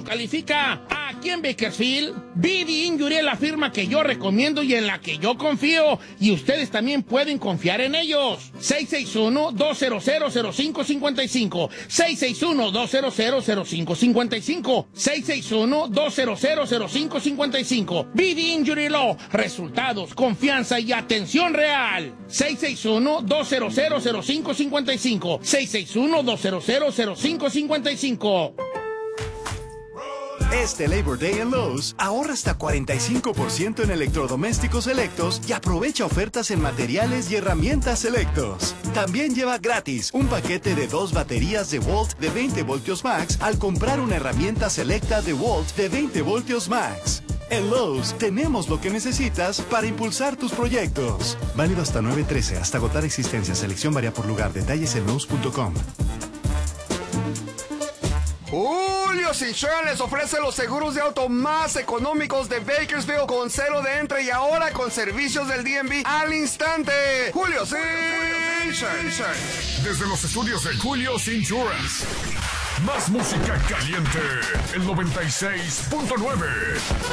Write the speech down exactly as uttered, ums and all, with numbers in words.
califica. Aquí en Bakersfield, B D Injury es la firma que yo recomiendo y en la que yo confío. Y ustedes también pueden confiar en ellos. seis seis uno, dos cero cero, cero cinco cinco cinco. seis seis uno, dos cero cero, cero cinco cinco cinco. seis seis uno, dos cero cero, cero cinco cinco cinco. B D Injury Law. Resultados, confianza y atención real. seis seis uno, dos cero cero, cero cinco cinco cinco. seis seis uno, dos cero cero, cero cinco cinco cinco. Este Labor Day en Lowe's, ahorra hasta cuarenta y cinco por ciento en electrodomésticos selectos y aprovecha ofertas en materiales y herramientas selectos. También lleva gratis un paquete de dos baterías de Volt de veinte voltios max al comprar una herramienta selecta de Volt de veinte voltios max. En Lowe's tenemos lo que necesitas para impulsar tus proyectos. Válido hasta nueve trece, hasta agotar existencia. Selección varía por lugar. Detalles en Lowe's punto com. Julio's Insurance les ofrece los seguros de auto más económicos de Bakersfield con cero de entre y ahora con servicios del D M V al instante. Julio's Insurance. Desde los estudios de Julio's Insurance. Más música caliente. El noventa y seis punto nueve.